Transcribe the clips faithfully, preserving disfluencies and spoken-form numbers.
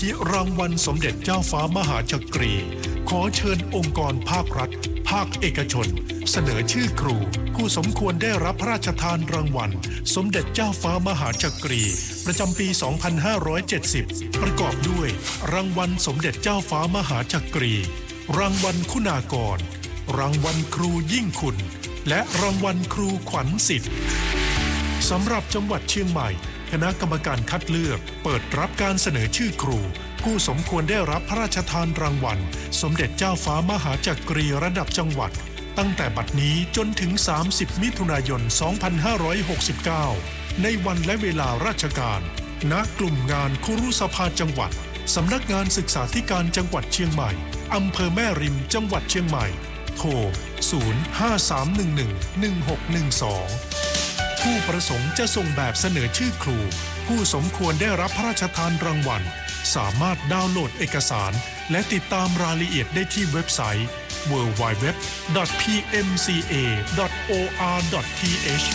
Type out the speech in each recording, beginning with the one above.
รางวัลสมเด็จเจ้าฟ้ามหาจักรีขอเชิญองค์กรภาครัฐภาคเอกชนเสนอชื่อครูผู้สมควรได้รับพระราชทานรางวัลสมเด็จเจ้าฟ้ามหาจักรีประจำปี สองพันห้าร้อยเจ็ดสิบ ประกอบด้วยรางวัลสมเด็จเจ้าฟ้ามหาจักรีรางวัลคุณากรรางวัลครูยิ่งคุณและรางวัลครูขวัญสิทธิ์สำหรับจังหวัดเชียงใหม่คณะกรรมการคัดเลือกเปิดรับการเสนอชื่อครูผู้สมควรได้รับพระราชทานรางวัลสมเด็จเจ้าฟ้ามหาจักรีระดับจังหวัดตั้งแต่บัดนี้จนถึงสามสิบมิถุนายน สองพันห้าร้อยหกสิบเก้า ในวันและเวลาราชการณกลุ่มงานครุสภาจังหวัดสำนักงานศึกษาธิการจังหวัดเชียงใหม่อำเภอแม่ริมจังหวัดเชียงใหม่โทร ศูนย์ ห้า สาม หนึ่ง หนึ่ง หนึ่ง หก หนึ่ง สอง ผู้ประสงค์จะส่งแบบเสนอชื่อครูผู้สมควรได้รับพระราชทานรางวัลสามารถดาวน์โหลดเอกสารและติดตามรายละเอียดได้ที่เว็บไซต์ ดับเบิลยู ดับเบิลยู ดับเบิลยู ดอท พี เอ็ม ซี เอ ดอท โอ อาร์ ดอท ที เอช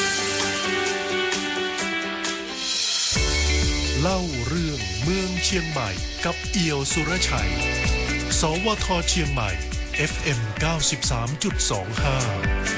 เล่าเรื่องเมืองเชียงใหม่กับเอี่ยวสุรชัย สวท เชียงใหม่ เอฟ เอ็ม เก้าสิบสามจุดสองห้า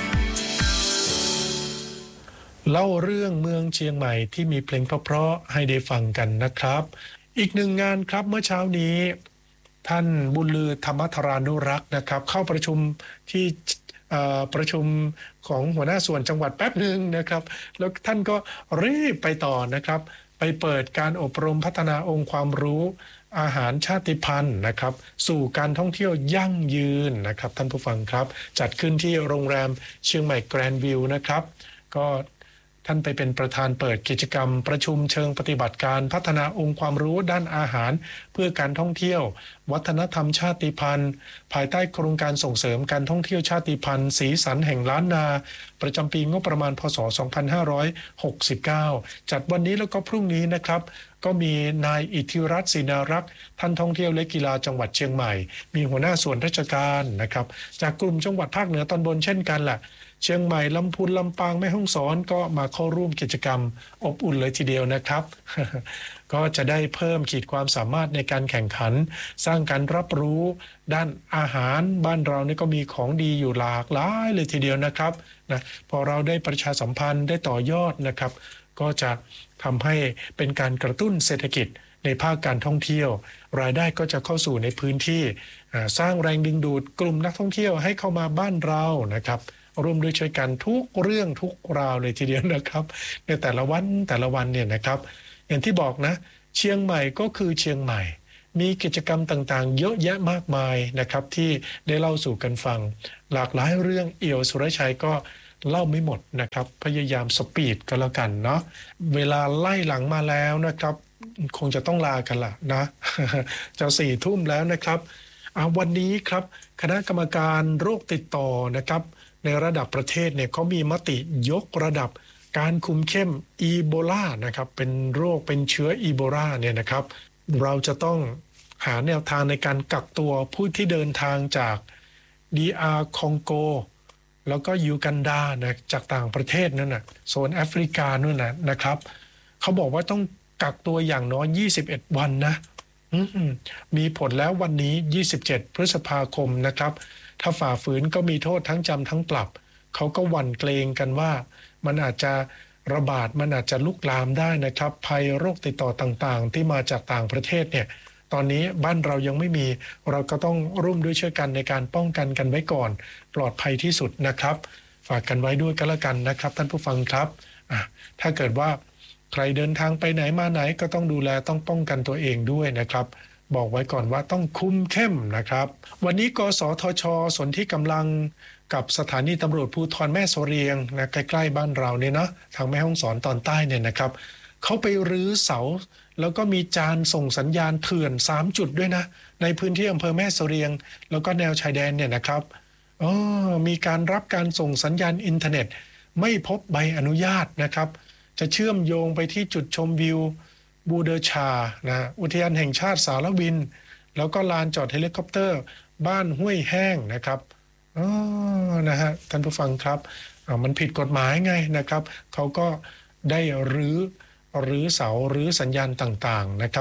เล่าเรื่องเมืองเชียงใหม่ที่มีเพลงเพราะๆให้ได้ฟังกันนะครับอีกหนึ่งงานครับเมื่อเช้านี้ท่านบุญลือธรรมธรานุรักษ์นะครับเข้าประชุมที่ประชุมของหัวหน้าส่วนจังหวัดแป๊บหนึ่งนะครับแล้วท่านก็รีบไปต่อนะครับไปเปิดการอบรมพัฒนาองค์ความรู้อาหารชาติพันธุ์นะครับสู่การท่องเที่ยวยั่งยืนนะครับท่านผู้ฟังครับจัดขึ้นที่โรงแรมเชียงใหม่แกรนด์วิวนะครับก็ท่านไปเป็นประธานเปิดกิจกรรมประชุมเชิงปฏิบัติการพัฒนาองค์ความรู้ด้านอาหารเพื่อการท่องเที่ยววัฒนธรรมชาติพันธุ์ภายใต้โครงการส่งเสริมการท่องเที่ยวชาติพันธุ์สีสันแห่งล้านนาประจำปีงบประมาณพ.ศ. สองพันห้าร้อยหกสิบเก้าจัดวันนี้แล้วก็พรุ่งนี้นะครับก็มีนายอิทธิรัตน์ศรีนารักษ์ท่านท่องเที่ยวและกีฬาจังหวัดเชียงใหม่มีหัวหน้าส่วนราชการนะครับจากกลุ่มจังหวัดภาคเหนือตอนบนเช่นกันแหละเชียงใหม่ลำพูนลำปางแม่ฮ่องสอนก็มาเข้าร่วมกิจกรรมอบอุ่นเลยทีเดียวนะครับ ก็จะได้เพิ่มขีดความสามารถในการแข่งขันสร้างการรับรู้ด้านอาหารบ้านเรานี่ก็มีของดีอยู่หลากหลายเลยทีเดียวนะครับนะพอเราได้ประชาสัมพันธ์ได้ต่อยอดนะครับก็จะทำให้เป็นการกระตุ้นเศรษฐกิจในภาคการท่องเที่ยวรายได้ก็จะเข้าสู่ในพื้นที่สร้างแรงดึงดูดกลุ่มนักท่องเที่ยวให้เข้ามาบ้านเรานะครับร่วมด้วยช่วยกันทุกเรื่องทุกราวเลยทีเดียวนะครับในแต่ละวันแต่ละวันเนี่ยนะครับอย่างที่บอกนะเชียงใหม่ก็คือเชียงใหม่มีกิจกรรมต่างๆเยอะแยะมากมายนะครับที่ได้เล่าสู่กันฟังหลากหลายเรื่องเอี่ยวสุรชัยก็เล่าไม่หมดนะครับพยายามสปีดก็แล้วกันเนาะเวลาไล่หลังมาแล้วนะครับคงจะต้องลากันละนะ จะสี่ทุ่มแล้วนะครับวันนี้ครับคณะกรรมการโรคติดต่อนะครับในระดับประเทศเนี่ยเขามีมติยกระดับการคุมเข้มอีโบลานะครับเป็นโรคเป็นเชื้ออีโบลาเนี่ยนะครับเราจะต้องหาแนวทางในการกักตัวผู้ที่เดินทางจาก ดี อาร์ คองโกแล้วก็ยูกันดานะจากต่างประเทศนั่นน่ะโซนแอฟริกานู่นน่ะนะครับเขาบอกว่าต้องกักตัวอย่างน้อยยี่สิบเอ็ดวันนะมีผลแล้ววันนี้ยี่สิบเจ็ดพฤษภาคมนะครับถ้าฝ่าฝืนก็มีโทษทั้งจำทั้งปรับเขาก็หวั่นเกรงกันว่ามันอาจจะระบาดมันอาจจะลุกลามได้นะครับภัยโรคติดต่อต่างๆที่มาจากต่างประเทศเนี่ยตอนนี้บ้านเรายังไม่มีเราก็ต้องร่วมด้วยช่วยกันในการป้องกันกันไว้ก่อนปลอดภัยที่สุดนะครับฝากกันไว้ด้วยก็แล้วกันนะครับท่านผู้ฟังครับถ้าเกิดว่าใครเดินทางไปไหนมาไหนก็ต้องดูแลต้องป้องกันตัวเองด้วยนะครับบอกไว้ก่อนว่าต้องคุมเข้มนะครับวันนี้กสทช.สนธิกำลังกับสถานีตำรวจภูธรแม่เสรียงนะใกล้ๆบ้านเราเนี่ยนะทางแม่ฮ่องสอนตอนใต้เนี่ยนะครับเขาไปรื้อเสาแล้วก็มีจานส่งสัญญาณเถื่อนสามจุดด้วยนะในพื้นที่อำเภอแม่เสรียงแล้วก็แนวชายแดนเนี่ยนะครับอ๋อมีการรับการส่งสัญญาณอินเทอร์เน็ตไม่พบใบอนุญาตนะครับจะเชื่อมโยงไปที่จุดชมวิวบูเดอร์ชานะอุทยานแห่งชาติสารวินแล้วก็ลานจอดเฮลิคอปเตอร์บ้านห้วยแห้งนะครับอ๋อนะฮะท่านผู้ฟังครับมันผิดกฎหมายไงนะครับเขาก็ได้รื้อรื้อเสารื้อสัญญาณต่างๆนะครับ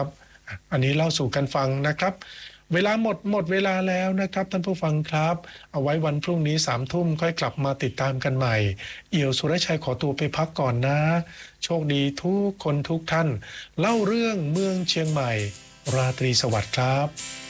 อันนี้เล่าสู่กันฟังนะครับเวลาหมดหมดเวลาแล้วนะครับท่านผู้ฟังครับเอาไว้วันพรุ่งนี้สามทุ่มค่อยกลับมาติดตามกันใหม่เอี่ยวสุรชัยขอตัวไปพักก่อนนะโชคดีทุกคนทุกท่านเล่าเรื่องเมืองเชียงใหม่ราตรีสวัสดิ์ครับ